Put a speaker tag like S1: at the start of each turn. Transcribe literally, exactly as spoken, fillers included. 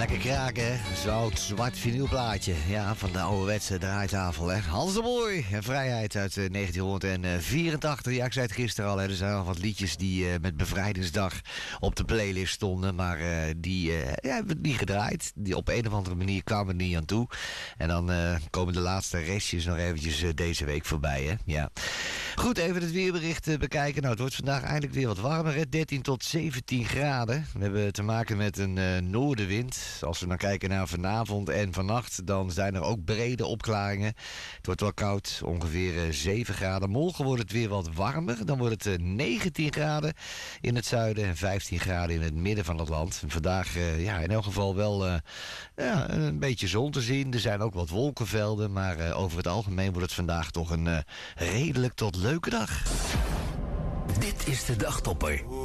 S1: Lekker kraken, zout, zwart vinylplaatje. Ja, van de ouderwetse draaitafel, hè. Hans de Boy en Vrijheid uit uh, negentien vierentachtig. Ja, ik zei het gisteren al, hè. Er zijn al wat liedjes die uh, met Bevrijdingsdag op de playlist stonden. Maar uh, die uh, ja, hebben we niet gedraaid. Die op een of andere manier kwamen er niet aan toe. En dan uh, komen de laatste restjes nog eventjes uh, deze week voorbij, hè. Ja. Goed, even het weerbericht uh, bekijken. Nou, het wordt vandaag eindelijk weer wat warmer, hè. dertien tot zeventien graden. We hebben te maken met een uh, noordenwind. Als we dan kijken naar vanavond en vannacht, dan zijn er ook brede opklaringen. Het wordt wel koud, ongeveer uh, zeven graden. Morgen wordt het weer wat warmer. Dan wordt het uh, negentien graden in het zuiden en vijftien graden in het midden van het land. En vandaag, uh, ja, in elk geval wel uh, ja, een beetje zon te zien. Er zijn ook wat wolkenvelden, maar uh, over het algemeen wordt het vandaag toch een uh, redelijk tot leuke dag.
S2: Dit is de Dagtopper.